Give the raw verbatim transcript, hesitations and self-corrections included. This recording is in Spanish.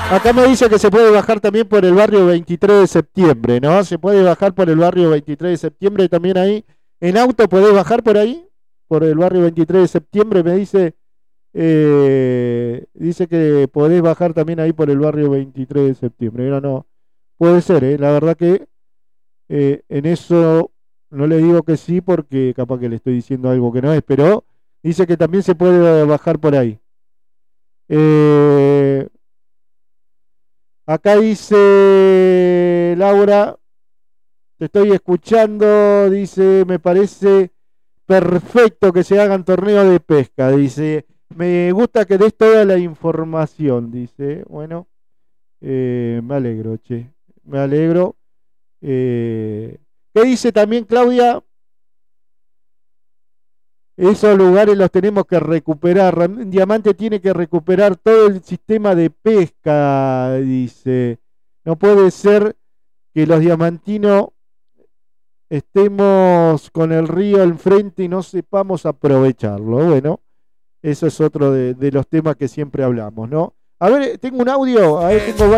Acá me dice que se puede bajar también por el barrio veintitrés de septiembre, ¿no? Se puede bajar por el barrio veintitrés de septiembre también ahí. En auto podés bajar por ahí, por el barrio veintitrés de septiembre, me dice. Eh, dice que podés bajar también ahí por el barrio veintitrés de septiembre. Pero no, puede ser, ¿eh? La verdad que eh, en eso no le digo que sí porque capaz que le estoy diciendo algo que no es, pero dice que también se puede bajar por ahí. Eh, acá dice Laura, te estoy escuchando, dice, me parece perfecto que se hagan torneos de pesca, dice, me gusta que des toda la información, dice, bueno, eh, me alegro, che, me alegro. Eh, ¿Qué dice también Claudia? Esos lugares los tenemos que recuperar. Diamante tiene que recuperar todo el sistema de pesca, dice. No puede ser que los diamantinos estemos con el río enfrente y no sepamos aprovecharlo. Bueno, eso es otro de, de los temas que siempre hablamos, ¿no? A ver, tengo un audio, a ver, tengo